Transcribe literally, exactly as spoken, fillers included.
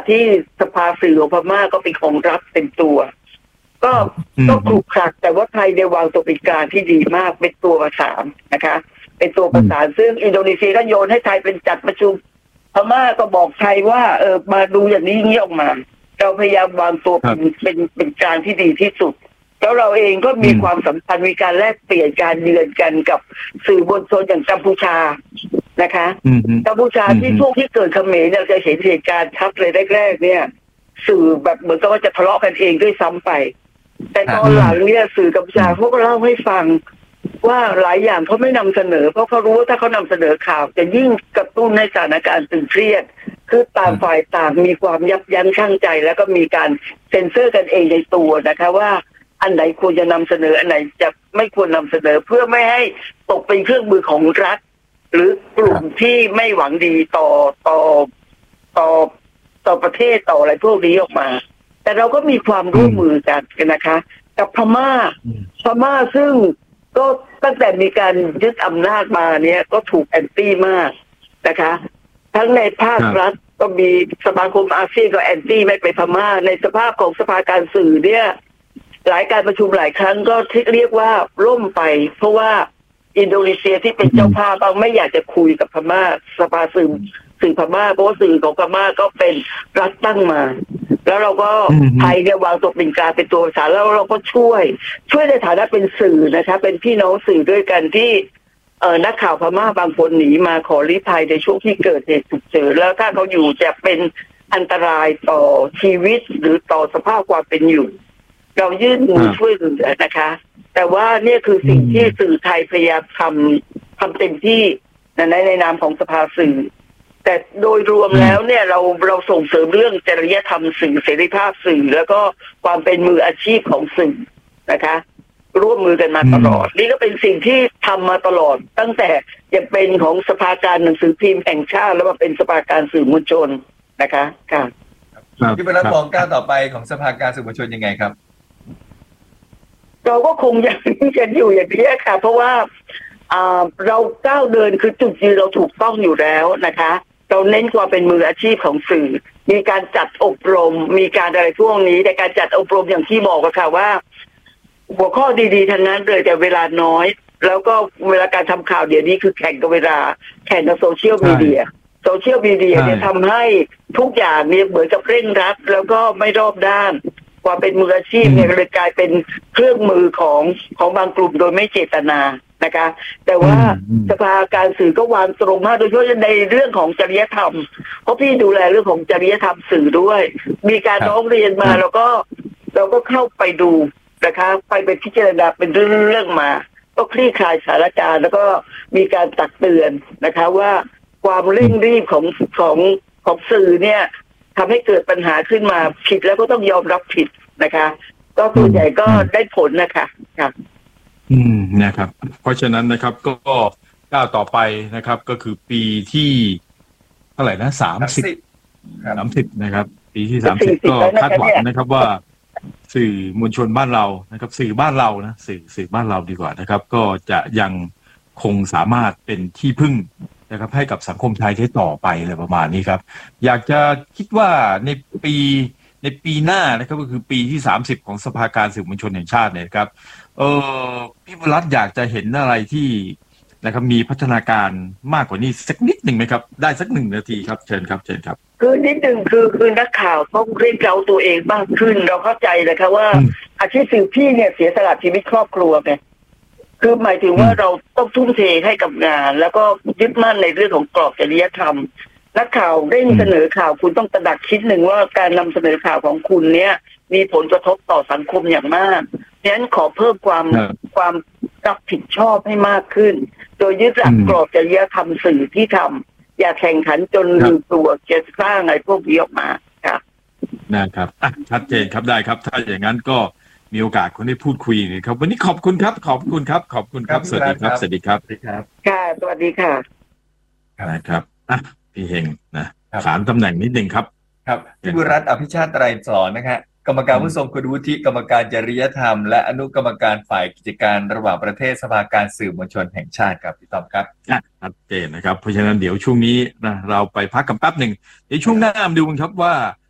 ที่สภาสื่อของพม่าก็เป็นของรัฐเต็มตัวก็ก็คลุกคลักแต่ว่าไทยได้วางตัวเป็นกลางที่ดีมากเป็นตัวประสานนะคะเป็นตัวประสานซึ่งอินโดนีเซียก็โยนให้ไทยเป็นจัดประชุมพม่าก็บอกไทยว่าเออมาดูอย่างนี้เงี้ยออกมาเราพยายามวางตัวเป็นเป็นเป็นกลางที่ดีที่สุดแล้วเราเองก็มีความสัมพันธ์มีการแลกเปลี่ยนการเยือนกันกับสื่อมวลชนอย่างกัมพูชานะคะกัมพูชาที่ช่วงที่เกิดเขมรเราจะเห็นเหตุการณ์ชัดเลยแรกๆเนี่ยสื่อแบบเหมือนกับว่าจะทะเลาะกันเองด้วยซ้ำไปแต่ตอนหลังเนี่ยสื่อกัมพูชาเขาก็เล่าให้ฟังว่าหลายอย่างเขาไม่นำเสนอเพราะเขารู้ว่าถ้าเขานำเสนอข่าวจะยิ่งกระตุ้นให้สถานการณ์ตึงเครียดคือต่างฝ่ายต่างมีความยับยั้งชั่งใจแล้วก็มีการเซ็นเซอร์กันเองในตัวนะคะว่าอันไหนควรจะนำเสนออันไหนจะไม่ควรนำเสนอเพื่อไม่ให้ตกเป็นเครื่องมือของรัฐหรือกลุ่มที่ไม่หวังดีต่อต่อต่อต่อประเทศต่ออะไรพวกนี้ออกมาแต่เราก็มีความร่วมมือกันนะคะกับพม่าพม่าซึ่งก็ตั้งแต่มีการยึดอำนาจมาเนี่ยก็ถูกแอนตี้มากนะคะทั้งในภาครัฐก็มีสมาคมอาเซียนก็แอนตี้ไม่ไปพม่าในสภาพของสภาการสื่อเนี่ยหลายการประชุมหลายครั้งก็ที่เรียกว่าล่มไปเพราะว่าอินโดนีเซียที่เป็นเจ้าภาพบางไม่อยากจะคุยกับพม่าสภาสื่อสื่อพม่าเพราะว่าสื่อของพม่าก็เป็นรัฐตั้งมาแล้วเราก็ไทยเนี่ยวางตัวเป็นกลางเป็นตัวประสานแล้วเราก็ช่วยช่วยในฐานะเป็นสื่อนะคะเป็นพี่น้องสื่อด้วยกันที่เอ่อนักข่าวพม่าบางคนหนีมาขอลี้ภัยในช่วงที่เกิดเหตุฉุกเฉินแล้วถ้าเขาอยู่จะเป็นอันตรายต่อชีวิตหรือต่อสภาพความเป็นอยู่เรายื่นมือช่วยเหลือนะคะแต่ว่าเนี่ยคือสิ่งที่สื่อไทยพยายามทำทำเต็มที่ในในนามของสภาสื่อแต่โดยรวมแล้วเนี่ยเราเราส่งเสริมเรื่องจริยธรรมสื่อเสรีภาพสื่อแล้วก็ความเป็นมืออาชีพของสื่อนะคะร่วมมือกันมาตลอดนี่ก็เป็นสิ่งที่ทำมาตลอดตั้งแต่ยังเป็นของสภาการหนังสือพิมพ์แห่งชาติแล้วมาเป็นสภาการสื่อมวลชนนะคะค่ะที่เป็นรัฐมองก้าวต่อไปของสภาการสื่อมวลชนยังไงครับเราก็คงยังกันอยู่อย่างนี้ค่ะเพราะว่าเราก้าวเดินคือจุดยืนเราถูกต้องอยู่แล้วนะคะเราเน้นความเป็นมืออาชีพของสื่อมีการจัดอบรมมีการอะไรพวกนี้แต่การจัดอบรมอย่างที่บอกค่ะว่าหัวข้อดีๆทั้งนั้นเลยแต่เวลาน้อยแล้วก็เวลาการทำข่าวเดี๋ยวนี้คือแข่งกับเวลาแข่งกับโซเชียลมีเดียโซเชียลมีเดียเนี่ยทำให้ทุกอย่างเนี่ยเหมือนกับเร่งรัดแล้วก็ไม่รอบด้านความเป็นมืออาชีพเนี่ยเลยกลายเป็นเครื่องมือของของบางกลุ่มโดยไม่เจตนานะคะแต่ว่าสภาการสื่อก็วางตรงมากโดยเฉพาะในเรื่องของจริยธรรมเพราะพี่ดูแลเรื่องของจริยธรรมสื่อด้วยมีการร้องเรียนมาแล้วก็เราก็เข้าไปดูนะคะไปเป็นพิจารณาเป็นเรื่องๆมาก็คลี่คลายสถานการณ์แล้วก็มีการตักเตือนนะคะว่าความเร่งรีบของของของสื่อเนี่ยทำให้เกิดปัญหาขึ้นมาผิดแล้วก็ต้องยอมรับผิดนะคะก็ส่วนใหญ่ก็ได้ผลนะคะค่ะอืมนะครับเพราะฉะนั้นนะครับก็ก้าวต่อไปนะครับก็คือปีที่เท่าไหร่นะสามสิบสามสิบนะครับปีที่สามสิบก็คาดหวังนะครับว่าสื่อมวลชนบ้านเรานะครับสื่อบ้านเรานะสื่อสื่อบ้านเราดีกว่านะครับก็จะยังคงสามารถเป็นที่พึ่งนะครับให้กับสังคมไทยได้ต่อไปอะไรประมาณนี้ครับอยากจะคิดว่าในปีในปีหน้านะครับก็คือปีที่สามสิบของสภาการสื่อมวลชนแห่งชาติเนี่ยครับเออพี่บุญรัตน์อยากจะเห็นอะไรที่นะครับมีพัฒนาการมากกว่านี้สักนิดหนึ่งไหมครับได้สักหนึ่งนาทีครับเชิญครับเชิญครับคือนิดหนึ่งคือคือนักข่าวต้องเร่งเร้าตัวเองมากขึ้นเราเข้าใจนะคะว่าอาชีพสื่อพี่เนี่ยเสียสละชีวิตครอบครัวไงคือหมายถึงว่าเราต้องทุ่มเทให้กับงานแล้วก็ยึดมั่นในเรื่องของกรอบจริยธรรมนักข่าวเร่งเสนอข่าวคุณต้องตระหนักคิดหนึ่งว่าการนำเสนอข่าวของคุณเนี่ยมีผลกระทบต่อสังคมอย่างมากฉะนั้นขอเพิ่มความความรับผิดชอบให้มากขึ้นโดยยึดหลักกรอบจริยธรรมสื่อที่ทำอย่าแข่งขันจนลืมตัวจะสร้างอะไรพวกนี้ออกมาครับนะครับชัดเจนครับได้ครับถ้าอย่างนั้นก็มีโอกาสคนได้พูดคุยนะครับวันนี้ขอบคุณครับขอบคุณครับขอบคุณครับสวัสดีครับสวัสดีครับสวัสดีครับค่ะสวัสดีค่ะนะครับอ่ะพี่เฮงนะถามตำแหน่งนิดนึงครับครับพี่บุญรัตน์อภิชาติไตรสอนนะครับกรรมการผู้ทรงคุณวุฒิกรรมการจริยธรรมและอนุกรรมการฝ่ายกิจการระหว่างประเทศสภาการสื่อมวลชนแห่งชาติครับพี่ต้อมครับชัดเจนนะครับเพราะฉะนั้นเดี๋ยวช่วงนี้นะเราไปพักกันแป๊บหนึ่งในช่วงหน้ามาดูกันครับว่า